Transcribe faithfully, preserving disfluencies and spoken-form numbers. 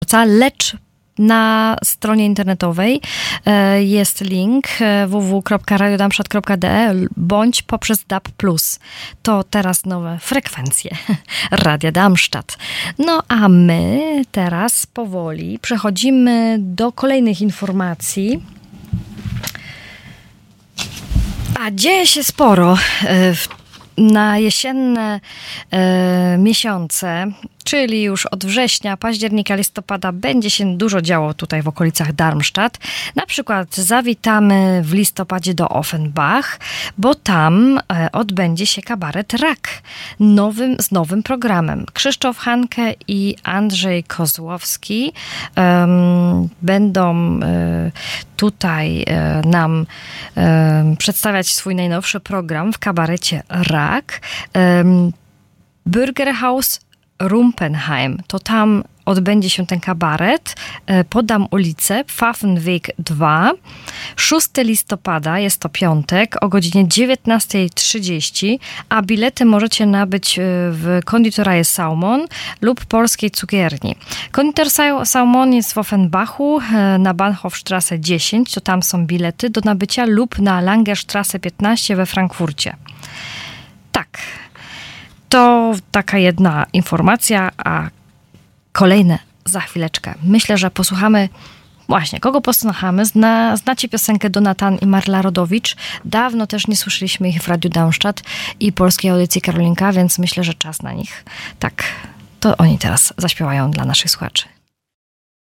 czerwca, lecz na stronie internetowej jest link w w w kropka radio darmstadt kropka d e bądź poprzez D A B plus. To teraz nowe frekwencje Radia Darmstadt. No a my teraz powoli przechodzimy do kolejnych informacji. A dzieje się sporo w na jesienne e, miesiące, czyli już od września, października, listopada będzie się dużo działo tutaj w okolicach Darmstadt. Na przykład zawitamy w listopadzie do Offenbach, bo tam e, odbędzie się kabaret Rak nowym, z nowym programem. Krzysztof Hanke i Andrzej Kozłowski um, będą e, tutaj e, nam e, przedstawiać swój najnowszy program w kabarecie Rak. E, Bürgerhaus Rumpenheim, to tam odbędzie się ten kabaret. Podam ulicę, Pfaffenweg dwa, szóstego listopada, jest to piątek, o godzinie dziewiętnasta trzydzieści, a bilety możecie nabyć w Konditoreie Saumon lub Polskiej Cukierni. Konditor Saumon jest w Offenbachu na Bahnhofstrasse dziesięć, to tam są bilety do nabycia, lub na Langerstrasse piętnaście we Frankfurcie. Tak. To taka jedna informacja, a kolejne za chwileczkę. Myślę, że posłuchamy, właśnie, kogo posłuchamy? Zna, znacie piosenkę Donatan i Marla Rodowicz. Dawno też nie słyszeliśmy ich w Radiu Darmstadt i polskiej audycji Karolinka, więc myślę, że czas na nich. Tak, to oni teraz zaśpiewają dla naszych słuchaczy.